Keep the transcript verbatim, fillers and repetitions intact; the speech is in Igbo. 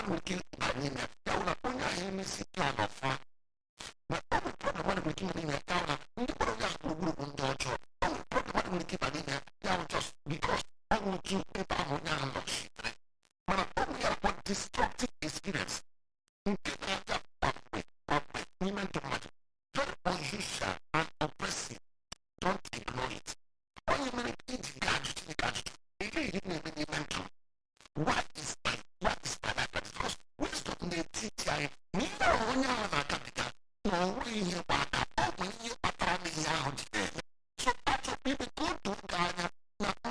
nwere ike ịba n'ime ya wụla onye ahụ emesi plan ọfụma. Ma ọ bụ problem nwere ike ịba n'ime ya wụla ndị kpọrọ ya gburugburu bụ ndị ọjọọ. Ọ nwere problem nwere ike ịba n'ime ya